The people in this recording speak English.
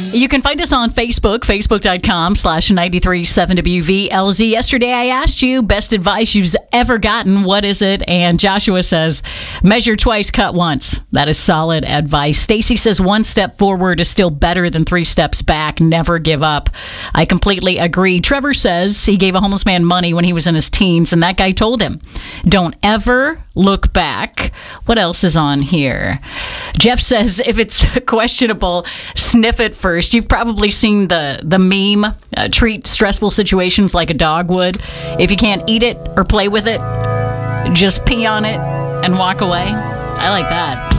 You can find us on Facebook, facebook.com/937WVLZ. Yesterday I asked you best advice you've ever gotten. What is it? And Joshua says, measure twice, cut once. That is solid advice. Stacy says, one step forward is still better than 3 steps back. Never give up. I completely agree. Trevor says he gave a homeless man money when he was in his teens, and that guy told him, don't ever look back. What else is on here? Jeff says, if it's questionable, sniff it first. You've probably seen the meme, treat stressful situations like a dog would. If you can't eat it or play with it, just pee on it and walk away. I like that.